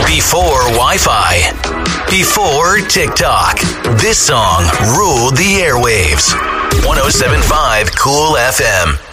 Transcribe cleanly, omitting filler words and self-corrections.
Before Wi-Fi. Before TikTok. This song ruled the airwaves. 107.5 Cool FM.